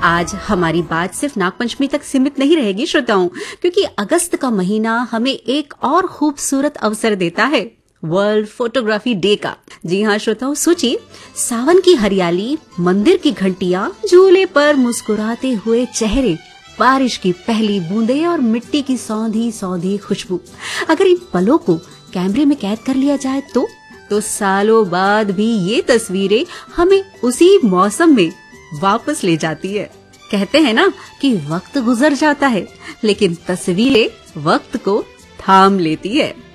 आज हमारी बात सिर्फ नागपंचमी तक सीमित नहीं रहेगी श्रोताओं, क्योंकि अगस्त का महीना हमें एक और खूबसूरत अवसर देता है, वर्ल्ड फोटोग्राफी डे का। जी हाँ श्रोताओं, सोचिए, सावन की हरियाली, मंदिर की घंटियां, झूले पर मुस्कुराते हुए चेहरे, बारिश की पहली बूंदें और मिट्टी की सौंधी सौंधी खुशबू। अगर इन पलों को कैमरे में कैद कर लिया जाए तो सालों बाद भी ये तस्वीरें हमें उसी मौसम में वापस ले जाती है। कहते हैं ना कि वक्त गुजर जाता है, लेकिन तस्वीरें वक्त को थाम लेती है।